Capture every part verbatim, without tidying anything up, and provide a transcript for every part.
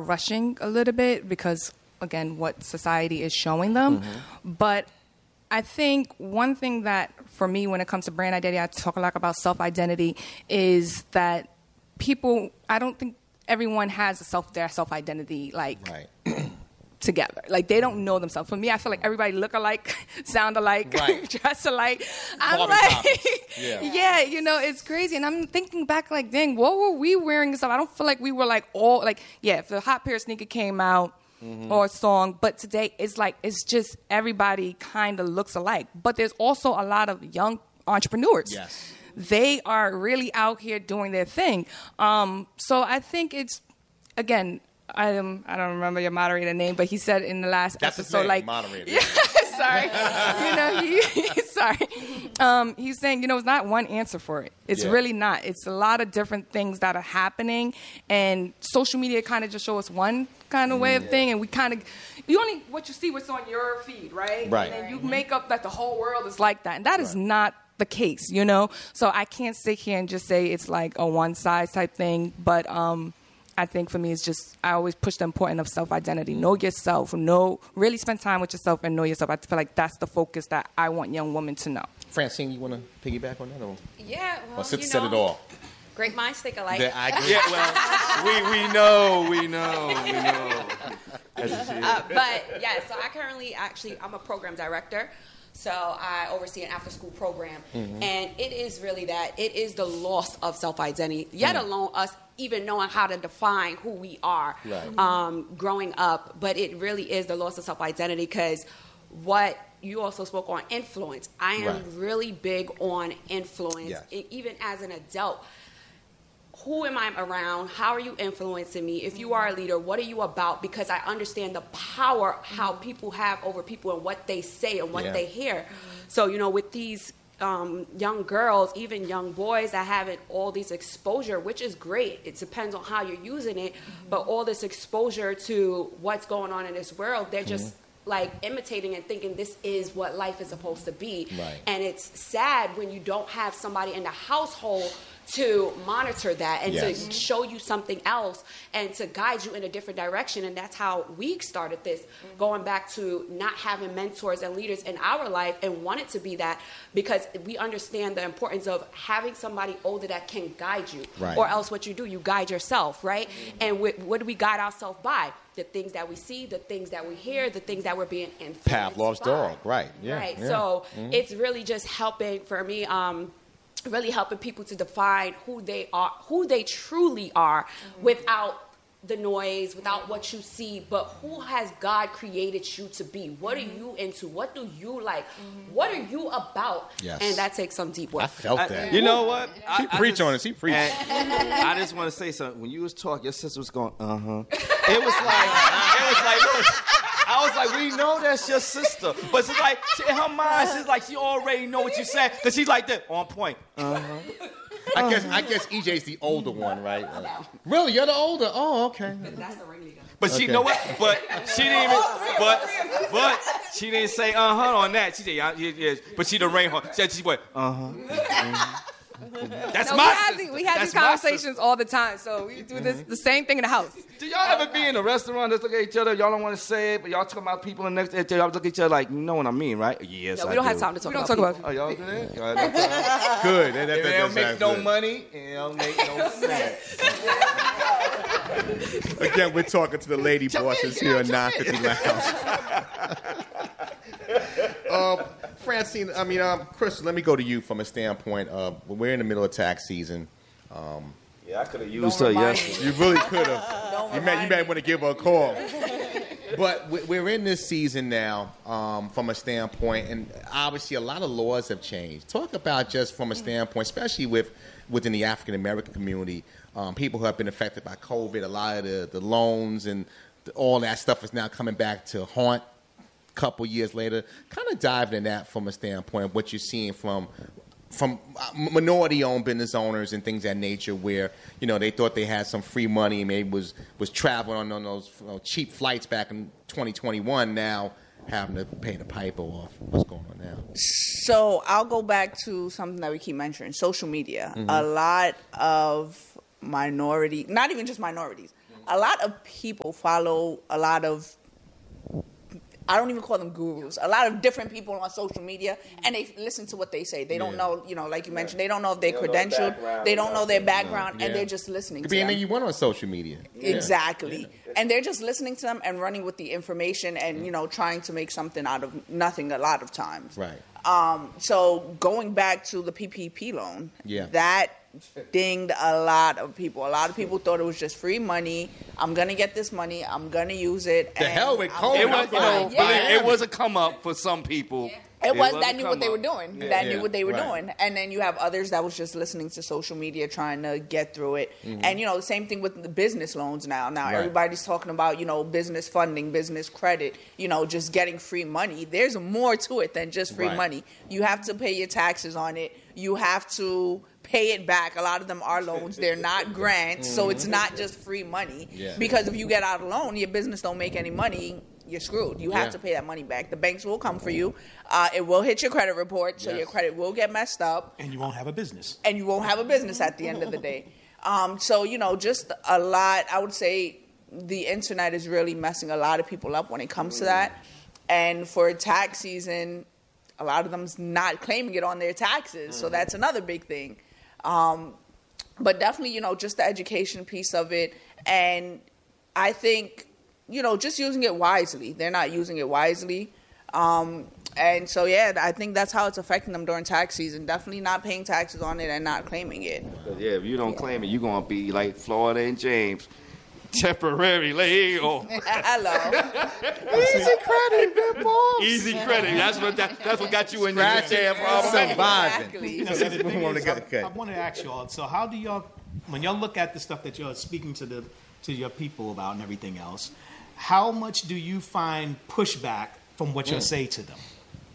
rushing a little bit because, again, what society is showing them. Mm-hmm. But I think one thing that, for me, when it comes to brand identity, I talk a lot about self-identity, is that people, I don't think everyone has a self, their self-identity, like, right. together. Like, they don't know themselves. For me, I feel like everybody look alike, sound alike, right. dress alike. I'm Bobby like, yeah. yeah, you know, it's crazy. And I'm thinking back, like, dang, what were we wearing and stuff? I don't feel like we were, like, all, like, yeah, if the Hot Pair sneaker came out, mm-hmm. or a song, but today it's like, it's just everybody kind of looks alike. But there's also a lot of young entrepreneurs. Yes. They are really out here doing their thing. Um, so I think it's, again, I, um, I don't remember your moderator name, but he said in the last That's episode, his name, like, moderator. Yeah, sorry, you know, he, sorry. Um, he's saying, you know, it's not one answer for it. It's yeah. really not. It's a lot of different things that are happening, and social media kind of just show us one kind of way of yeah. thing, and we kind of, you only what you see what's on your feed, right? Right. And then you make up that the whole world is like that, and that right. is not the case, you know. So I can't sit here and just say it's like a one size type thing, but um, I think for me it's just I always push the importance of self identity. Know yourself. Know really spend time with yourself and know yourself. I feel like that's the focus that I want young women to know. Francine, you want to piggyback on that, or yeah, well, or sit, you know, said it all. Great minds think alike. The, I agree. Yeah, well, we we know, we know, we know. Uh, but yeah, so I currently actually I'm a program director. So I oversee an after-school program, mm-hmm. and it is really that. It is the loss of self-identity, yet mm-hmm. alone us even knowing how to define who we are right. um, growing up. But it really is the loss of self-identity because what you also spoke on influence. I am right. really big on influence, yes. e- even as an adult. Who am I around? How are you influencing me? If you are a leader, what are you about? Because I understand the power how people have over people and what they say and what yeah. they hear. So, you know, with these um, young girls, even young boys that have it, all these exposure, which is great. It depends on how you're using it. Mm-hmm. But all this exposure to what's going on in this world, they're just mm-hmm. like imitating and thinking this is what life is supposed to be. Right. And it's sad when you don't have somebody in the household to monitor that and yes. to show you something else and to guide you in a different direction. And that's how we started this, mm-hmm. going back to not having mentors and leaders in our life and wanted to be that because we understand the importance of having somebody older that can guide you. Right. Or else what you do, you guide yourself, right? Mm-hmm. And we, what do we guide ourselves by? The things that we see, the things that we hear, the things that we're being influenced Pavlov's by. dog, right. Yeah, right. Yeah. So mm-hmm. it's really just helping for me, um, really helping people to define who they are, who they truly are, mm-hmm. without the noise, without what you see, but who has God created you to be? What mm-hmm. are you into? What do you like? Mm-hmm. What are you about? Yes. And that takes some deep work. I felt I, that. You know what? She I, preach I just, on it. She preach. I just want to say something. When you was talking, your sister was going, uh-huh. It was like, it was like, look, I was like, we know that's your sister. But it's like, she, in her mind, she's like, she already know what you said. Because she's like that, on point. Uh-huh. I guess I guess E J's the older one, right? Uh, really, you're the older. Oh, okay. That's the ringleader. But she, Okay. you know what? But she didn't even. But but she didn't say uh huh on that. She said yeah, yeah, yeah. But she the ring her. She, she went uh huh. Mm-hmm. That's no, my we have, sister. the, we have That's these my conversations sister. all the time, so we do this the same thing in the house. Do y'all ever be in a restaurant, just look at each other, y'all don't want to say it, but y'all talking about people in the next to each other, y'all look at each other like, you know what I mean, right? Yes, No, we I don't do. have time to talk We don't about talk people. about Oh, y'all do that? Y'all have time? Good. That, that, It that, don't that make no good. money, it don't make no sense. Again, we're talking to the lady bosses here in nine fifty Lounge. uh, Francine, I mean, um, Chris, let me go to you from a standpoint of we're in the middle of tax season. Um, Yeah, I could have used her yesterday. you really could have. You may, you may want to give her a call. But we- we're in this season now um, from a standpoint, and obviously a lot of laws have changed. Talk about just from a standpoint, especially with within the African American community, um, people who have been affected by COVID. A lot of the, the loans and the, all that stuff is now coming back to haunt. A couple years later, kind of dive into that from a standpoint of what you're seeing from. from minority-owned business owners and things of that nature where, you know, they thought they had some free money and maybe was, was traveling on, on those you know, cheap flights back in twenty twenty-one, now having to pay the piper off. What's going on now? So I'll go back to something that we keep mentioning, social media. Mm-hmm. A lot of minority, not even just minorities, a lot of people follow a lot of, I don't even call them gurus, a lot of different people on social media, and they listen to what they say. They don't Yeah. know, you know, like you mentioned, they don't know if they're They don't know credentialed, background they don't or know their nothing. background, Yeah. and they're just listening Could to be them. anything you want on social media. Exactly. And they're just listening to them and running with the information and, you know, trying to make something out of nothing a lot of times. Right. Um, so going back to the P P P loan, Yeah. that dinged a lot of people. A lot of people thought it was just free money. I'm going to get this money. I'm going to use it. The and hell with I'm COVID. It gonna was, you fly. know, Yeah. believe- it was a come up for some people. It was a that knew what come they were up. doing. Yeah. That Yeah. knew what they were Right. doing. And then you have others that was just listening to social media trying to get through it. Mm-hmm. And you know, the same thing with the business loans now. Now Right. everybody's talking about, you know, business funding, business credit, you know, just getting free money. There's more to it than just free Right. money. You have to pay your taxes on it. You have to pay it back. A lot of them are loans. They're not grants. So it's not just free money. Yeah. Because if you get out a loan, your business don't make any money, you're screwed. You have Yeah. to pay that money back. The banks will come for you. Uh, it will hit your credit report, so Yes. your credit will get messed up, And you won't have a business. and you won't have a business at the end of the day. Um, so, you know, just a lot, I would say the internet is really messing a lot of people up when it comes to that. And for tax season, a lot of them's not claiming it on their taxes. So that's another big thing. Um, but definitely, you know, just the education piece of it. And I think, you know, just using it wisely. They're not using it wisely. Um, and so, yeah, I think that's how it's affecting them during tax season. Definitely not paying taxes on it and not claiming it. But yeah, if you don't claim it, you're going to be like Florida and James. Temporarily or Hello. Easy credit, man, boss. easy credit. That's what that, that's what got you in your Scratching jam problem. surviving. Exactly. You know, see, the thing wanna is, go- I, okay. I wanted to ask y'all. So, how do y'all, when y'all look at the stuff that you're speaking to the to your people about and everything else, how much do you find pushback from what you say to them?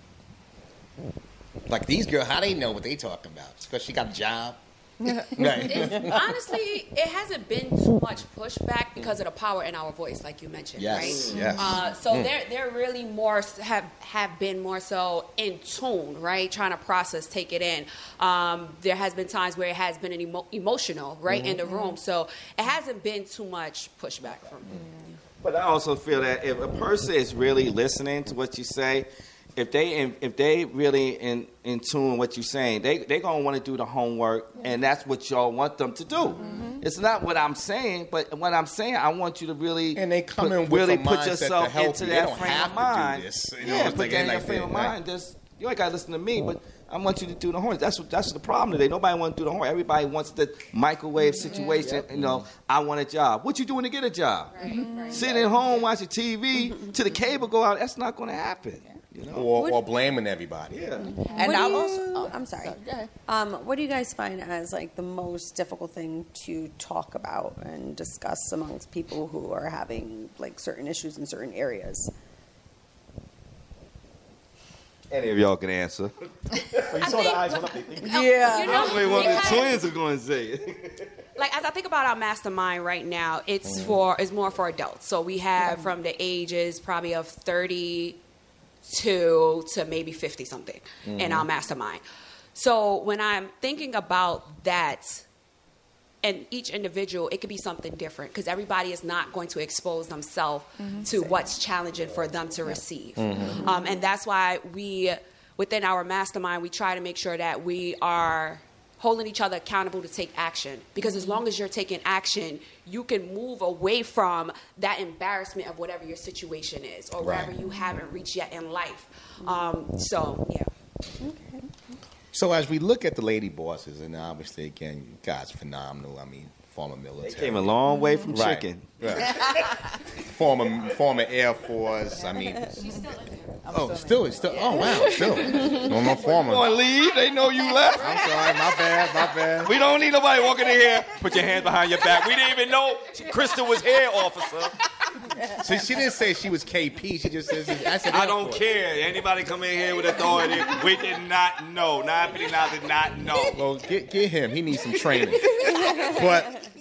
Like these girls, how they know what they talking about? Because she got a job. Right. It's, honestly, it hasn't been too much pushback because of the power in our voice, like you mentioned, Yes, right? yes. Uh, so they're they're really more have have been more so in tune, right? Trying to process, take it in. Um, there has been times where it has been an emo- emotional, right, in the room. So it hasn't been too much pushback from. But I also feel that if a person is really listening to what you say, if they if they really in in tune with what you're saying, they they gonna want to do the homework, and that's what y'all want them to do. Mm-hmm. It's not what I'm saying, but what I'm saying, I want you to really And they come put, in with really a put mindset yourself to help into you. They that don't frame have of to do mind. this. You know, yeah, it's put like that in they your like frame that, of right. mind. Just you ain't gotta listen to me, but I want you to do the homework. That's what that's the problem today. Nobody wants to do the homework. Everybody wants the microwave situation. You know, I want a job. What you doing to get a job? Sitting at home watching T V till the cable go out. That's not going to happen. You know? Or, or blaming everybody. Yeah. And what I'll do you, also. oh, I'm sorry. go ahead. Um, what do you guys find as like the most difficult thing to talk about and discuss amongst people who are having like certain issues in certain areas? Any of y'all can answer. But you saw the eyes went up. They think, Yeah. You know, Only one of the because- twins are going to say it. like as I think about our mastermind right now, it's for it's more for adults. So we have from the ages probably of thirty-two to maybe fifty something in our mastermind. So when I'm thinking about that, and each individual, it could be something different because everybody is not going to expose themselves to what's challenging for them to receive. Um, and that's why we, within our mastermind, we try to make sure that we are holding each other accountable to take action. Because as long as you're taking action, you can move away from that embarrassment of whatever your situation is or wherever Right. you haven't reached yet in life. Um, so, yeah. So as we look at the lady bosses, and obviously again, you guys phenomenal. I mean, former military. They came a long way from Right. chicken. Right. former former Air Force. I mean, oh, still, still. Oh wow, still. No more former. Going to leave. They know you left. I'm sorry, my bad, my bad. We don't need nobody walking in here. Put your hands behind your back. We didn't even know Krista was here, officer. So she didn't say she was K P. She just says I said I Air don't Force. care. Anybody come in here with authority? We did not know. nine fifty-nine did not know. Well, get get him. He needs some training. But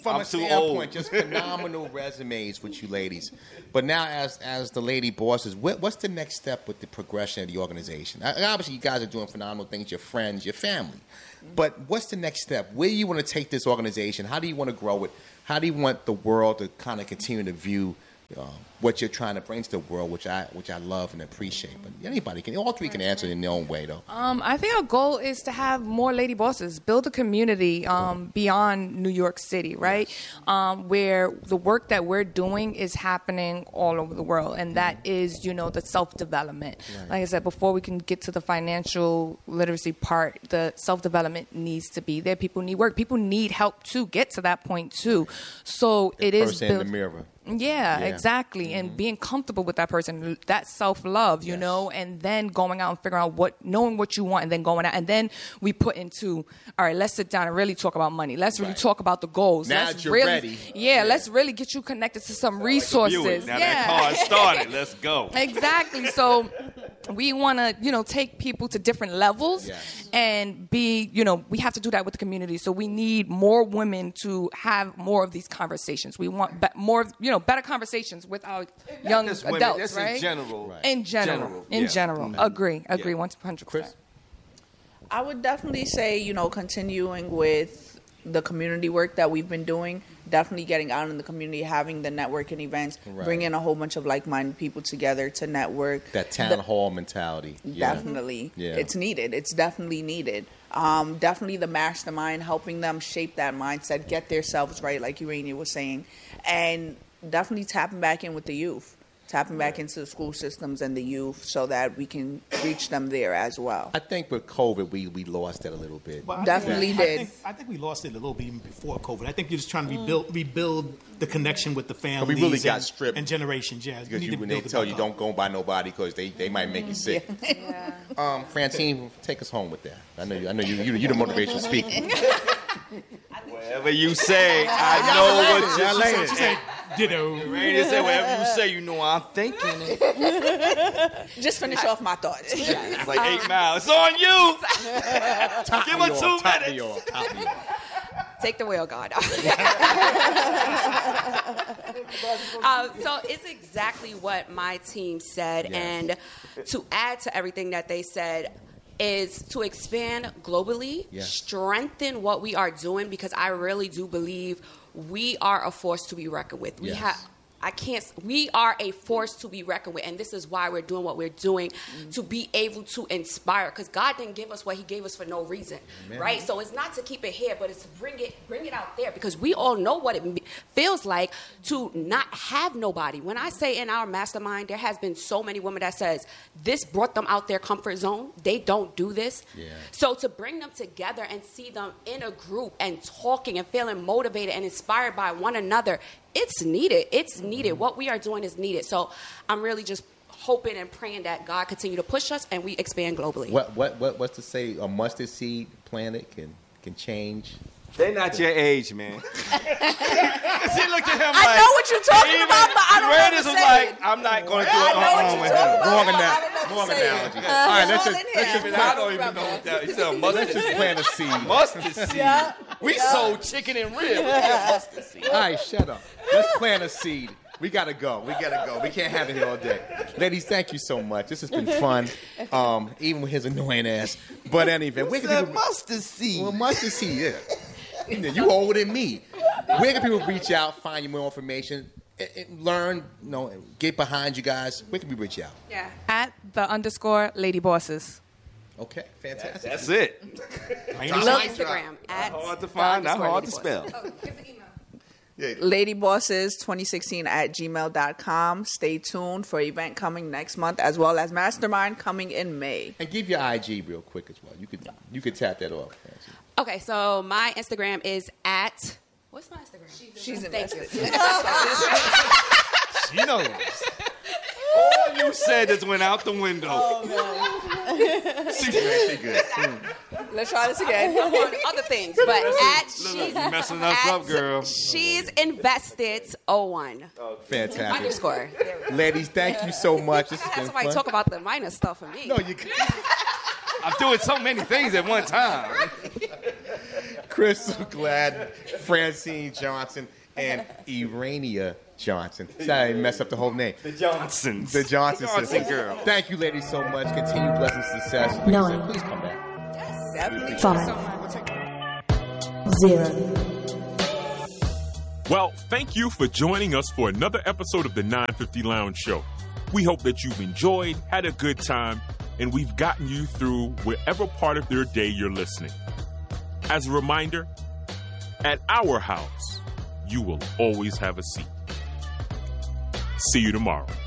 from I'm a too standpoint, old. just phenomenal resumes with you ladies. But now, as as the lady bosses, what, what's the next step with the progression of the organization? I, obviously, you guys are doing phenomenal things. Your friends, your family. But what's the next step? Where do you want to take this organization? How do you want to grow it? How do you want the world to kind of continue to view um, what you're trying to bring to the world, which I which I love and appreciate? But anybody can, all three can answer it in their own way, though. Um, I think our goal is to have more lady bosses, build a community um, beyond New York City, right? Um, where the work that we're doing is happening all over the world, and that is, you know, the self-development. Right. Like I said before, we can get to the financial literacy part. The self-development needs to be there. People need work. People need help to get to that point too. So The it is person in built. the mirror. Yeah, Yeah. exactly. And being comfortable with that person, that self-love, you Yes. know, and then going out and figuring out what, knowing what you want, and then going out. And then we put into, all right, let's sit down and really talk about money. Let's really Right. talk about the goals. Now let's that you're really, ready. Yeah, Yeah. let's really get you connected to some Buick. resources. Now yeah. that car started. Let's go. Exactly. So we want to, you know, take people to different levels Yes. and be, you know, we have to do that with the community. So we need more women to have more of these conversations. We want be- more, you know, better conversations with our young Just women, adults, that's right? in general. Right. In general. General, In yeah. general. Mhm. Agree. Agree. Yeah. one hundred percent. Chris? I would definitely say, you know, continuing with the community work that we've been doing, definitely getting out in the community, having the networking events, Right. bringing a whole bunch of like-minded people together to network. That town The- hall mentality. Yeah. Definitely. Yeah. It's needed. It's definitely needed. Um, definitely the mastermind, helping them shape that mindset, get themselves right, like Urania was saying. And definitely tapping back in with the youth. Tapping back into the school systems and the youth so that we can reach them there as well. I think with COVID, we, we lost that a little bit. Well, I Definitely think, I did. think, I think we lost it a little bit even before COVID. I think you're just trying to rebuild rebuild the connection with the families really got and, stripped. and generations. Yeah, Because need you, to when they build it tell back you up. don't go by nobody because they, they might make you sick. Um, Francine, take us home with that. I know you. I know you. You, you the motivational speaker. Whatever you say, I know what Y'all you ladies. say. Ditto. Rainy said, whatever you say, you know I'm thinking it. Just finish off my thoughts. It's like eight miles. It's on you. Top Give me her off, two top minutes. me off, top me off. Take the wheel, God. um, so it's exactly what my team said. Yeah. And to add to everything that they said, is to expand globally, Yeah. strengthen what we are doing, because I really do believe we are a force to be reckoned with. We Yes. have. I can't. We are a force to be reckoned with, and this is why we're doing what we're doing, to be able to inspire. Because God didn't give us what He gave us for no reason, Amen. right? So it's not to keep it here, but it's to bring it, bring it out there. Because we all know what it m- feels like to not have nobody. When I say in our mastermind, there has been so many women that says this brought them out their comfort zone. They don't do this. Yeah. So to bring them together and see them in a group and talking and feeling motivated and inspired by one another. It's needed. It's needed. What we are doing is needed. So I'm really just hoping and praying that God continue to push us and we expand globally. What what what what's to say? A mustard seed planted can can change. They're not your age, man. She looked at him I like. know what you're talking even- about, but I don't know Radius what was to say. like, I'm not going to do I it know what on you're with talking him. about. Wrong, I ana- don't know wrong what to say. analogy. All right, let's It's all just in let's here. just I plant, don't even know what that is. He said let's mustard just seed. plant a seed. Mustard seed. We sold chicken and ribs. Yeah, mustard seed. All right, shut up. Let's plant a seed. We gotta go. We gotta go. We can't have it here all day. Ladies, thank you so much. This has been fun, um, even with his annoying ass. But anyway, where can Said people? mustard seed. Well, mustard seed, yeah. Yeah, you older than me. Where can people reach out, find you more information, and- and learn, you know, get behind you guys? Where can we reach out? Yeah. At the underscore lady bosses. Okay, fantastic. That's it. Love Instagram at Hard to find, not hard to spell. Ladybosses twenty sixteen at gmail dot com. Stay tuned for event coming next month, as well as Mastermind coming in May. And give your I G real quick as well. You could you could tap that off. Nancy. Okay, so my Instagram is at what's my Instagram? She's Thank you. invested. You know. All you said just went out the window. She good. She good. Let's try this again. On other things, but at she's You messing us at up, girl. She's invested oh one Fantastic. underscore. Ladies, thank you so much. This I has had been somebody fun. talk about the minor stuff for me. No, you. I'm doing so many things at one time. Crystal Glad, Francine Johnson, and Irania Johnson. Sorry, I mess up the whole name. The Johnsons. The Johnson Johnson sisters. girl. Thank you, ladies, so much. Continue blessing success. Please, Nine. please come back. Five. Zero. Well, thank you for joining us for another episode of the nine fifty Lounge Show. We hope that you've enjoyed, had a good time, and we've gotten you through whatever part of your day you're listening. As a reminder, at our house, you will always have a seat. See you tomorrow.